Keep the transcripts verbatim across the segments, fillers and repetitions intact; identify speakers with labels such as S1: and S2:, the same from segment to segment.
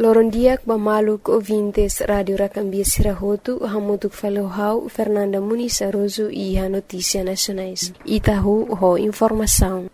S1: Lorondiak bamaluk ouvintes Radio Racambia Sirahotu, hamutuk falohau Fernanda Muniz Aroso e a Notícia Nacionais. Itahu ho informação.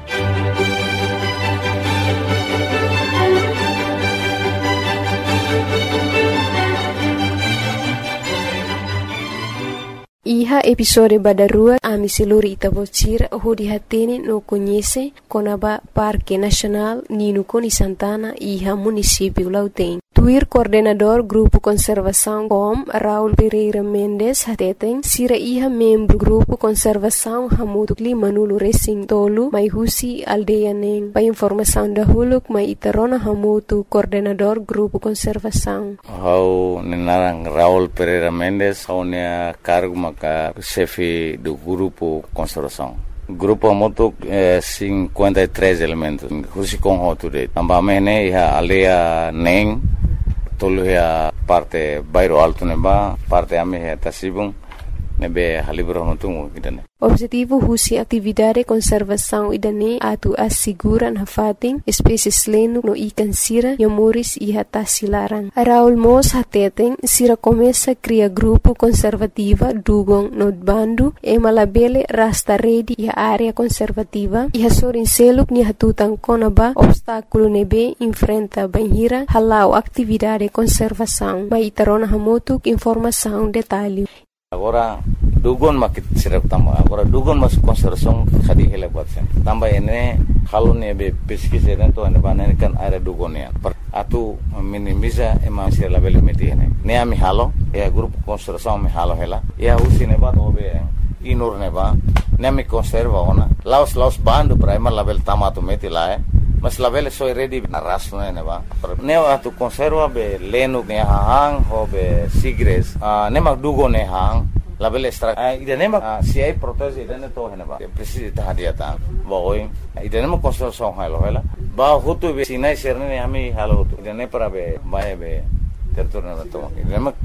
S1: Iha episode badarua ami seluri Itabocira ho dihatene no conhece Conaba Parque Nacional Nino Coni Santana iha município Lauten. Tuir coordenador Grupo Conservação C O M Raul Pereira Mendes hateten sira iha membro Grupo Conservação Hamudu Clima Nulo Racing Tolu mai husi aldeia neng. Pa informação da huluk mai itarona hamutu coordenador Grupo Conservação.
S2: Hau nenarang Raul Pereira Mendes hau nea cargo maka chefe do Grupo Conservação. Grupo moto eh, cinquenta e três elementos. Husi com hoture. Ambamene iha aldeia neng. Tolu ya parte bairro alto neba, parte ame ya tasibung, nebe halibro notungu idane.
S1: Objetivo husi atividade conservação idane atu asiguran hafating espécies lenu no ikan sira yamuris iha tasilaran. Raul Mos hateten sira começa cria grupo conservativa dugong no bandu e malabele rasta redi iha área conservativa iha sorin seluk ni hatutan konaba obstáculo nebe enfrenta banhira halau atividade conservação. Mai tarona hamotuk informação detalhe.
S2: Agora dugon makit sirap tamba agora dugon mas conservação khadi hele batsen tamba ene halone be pesquisa dentro ane banane kan area dugonia atu minimiza ema sir label meti ene ne ami halo e grupo conservação mi halo hela e usi ne ba obe inur ne ba ne mi conserva ona laos laos bandu primer label tamato meti lae mas label so ready arras ne ba ne atu conserva be lenu ne hang ho be sigres ne ma dugo ne hang label extra idane ma si ai protese idane to hena ba precisa ta hadiata ba oi idane ma conservação halo hela ba hutu be sinai serne ami halo hutu idane para be ba be territorio to idane ma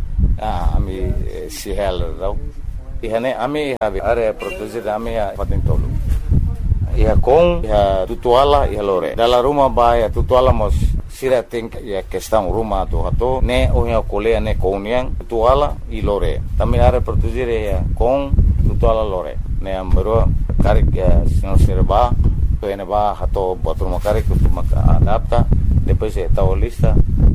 S2: ami si halo rau ihane ami have area protese ami paten tolu iha com iha tutuala iha lore dalla rumah ba ya tutuala mos sira think ya questão rumah tu hato ne ohia kolea ne koniang tutuala i lore tami area produzire ya com tutuala lore ne ambero karik ya senhor serba to ene ba hato botruma karik tu maka adapta depois é tal lista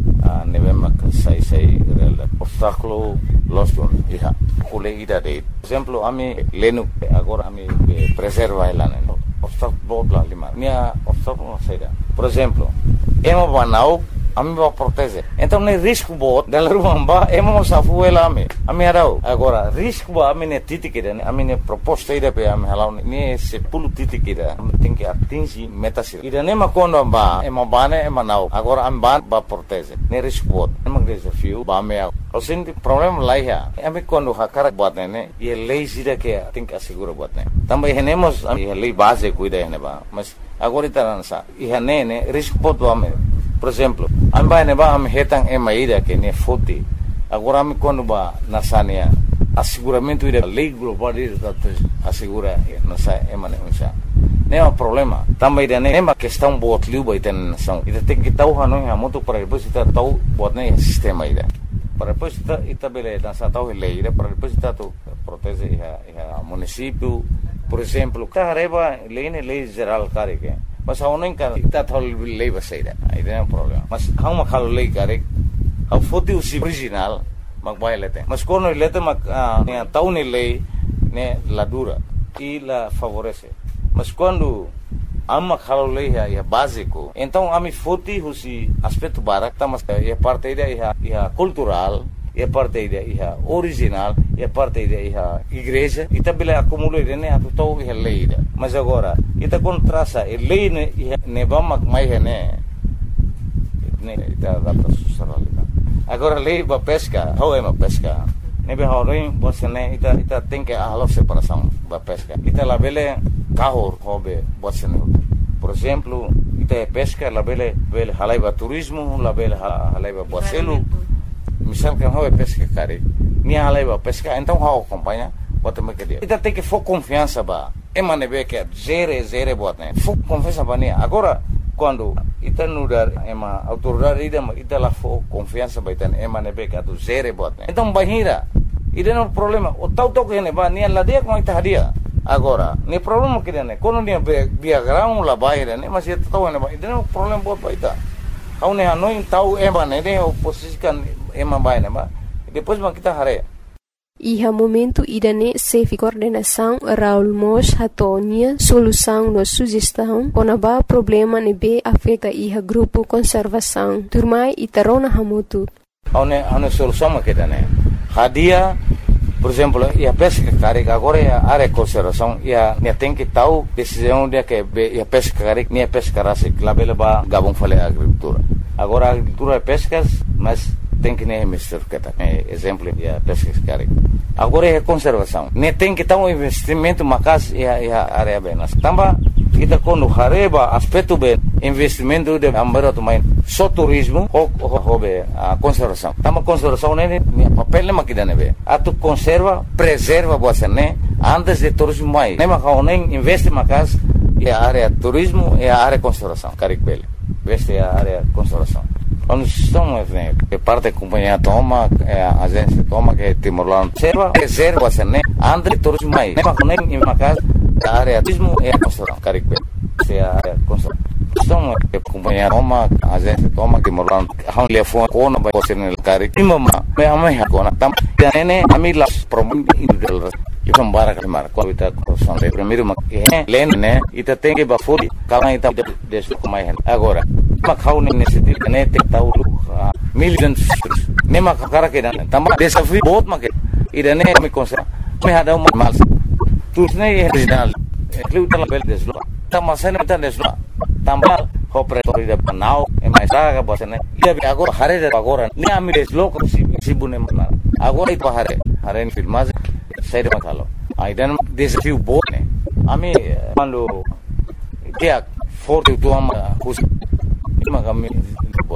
S2: ne vem sai sai obstáculo los iha kole ida de exemplo ami lenu agora ami preserva elane obstáculo bla lima nia obstáculo saída por exemplo ema banau ami ba protege então ne risco bot dela rumba ema safu ela ami ami arau agora risco ba ami ne titikida ami ne proposta ida pe ami halau ne se pulu titikida tem que atingir metas ida ne ma kondo ba ema bane ema nau agora am ban ba protege ne risco bot ema desafio ba me o senti problema lá ya ami kondo hakara bot ne e lei sida que tem que assegurar bot ne também renemos a lei base cuida ne ba mas agora itaransa e ne risco bot ba me por exemplo amba ne ba am hetang ema ida que ne foti agora me quando ba nasania asseguramento ida lei global ida assegura nasa ema ne unsa ne é um problema também ida ne ema questão bot liu ba iten nação ida tem que tau hanu ha moto para depois ita tau bot ne sistema ida para depois ita ita bele nasa tau lei ida para depois ita tu protege iha iha município por exemplo carreba lei ne lei geral care que mas a uno encara ita thol lei baseira aí não é um problema mas how ma khalo lei care how foti usi original mag bailete mas quando lete mag ne tau ne lei ne la dura e la favorece mas quando amma khalo lei é básico então ami foti usi aspecto barak tá mas é parte da é é cultural é parte da é original é parte da é igreja e também acumula né a total é lei mas agora ita contrasa e lei ne ne vamos mais né ne ita adapta socialidade agora lei ba pesca how é uma pesca ne be horin você né ita ita tem que a separação ba pesca ita la bele carro hobe você né por exemplo ita é pesca la bele bele halaiba turismo la bele halaiba boacelo misal que hobe pesca cari ni halaiba pesca então how acompanha bota me que dia ita tem que for confiança ba emane be que zere zere bot né fuk confiança ba ni agora quando ita nudar ema autoridade ida ita la fo confiança baitan ema nebe ka tu zere bot então bahira ida no problema o tau tau que ne ba ni la dia com ita hadia agora ni problema que ne quando ni via ground la baira ne mas ita tau ne ba ida no problema bot baita kau ne hanoi tau ema ne ne oposisikan ema baina ba depois ma kita hare.
S1: Iha momento idane safe coordenação Raul Mos hatonia solução no sugestão onaba problema ne be afeta iha grupo conservação turmai itarona hamutu.
S2: Aune aune solução ma kita ne hadia por exemplo ia pesca carega agora ia área conservação ia ne tem que tau decisão de que ia pesca carega ne pesca rase labela ba gabon fale agricultura agora agricultura pescas mas tem que nem mister kata exemplo ya pesca carega agora é conservação ne tem que ter um investimento macas e a área bem tamba kita quando hareba aspecto bem investimento de ambara também só turismo ou hobe a conservação tamba conservação ne papel ma kida nebe atu conserva preserva você né antes de turismo mai ne ma nem investe macas e a área turismo e a área conservação carega bem investe a área conservação. Quando estamos que parte da companhia toma, a agência toma que Timor-Leste reserva, reserva assim, né? Ande turismo mais, né? Mas nem em uma casa, a área turismo é a construção, Caribe, é a área construção. Estamos que companhia toma, a agência toma que Timor-Leste, hang telefone kona vai ser no Caribe, mama, me ame hakona, tam, dan nene ami las problem individual. Itu membarak kemar, kalau kita construção de primeiro mak, len né? Ita tem que bafuri, kalau ita desu kemai agora. Makau ni nesiti ne te tau millions ne makara ke dan tamba desafio बहुत make idane me consa me hada um mal tusne e regional cluta la bel deslo tamba sene tan deslo tamba operator ida panau e mais saga bosene ida agora hare agora ne ami deslo ko sibune mana agora i pahare hare ni filmaz saide makalo aidan desafio बहुत ne ami mando dia forte tu am kus Ima kami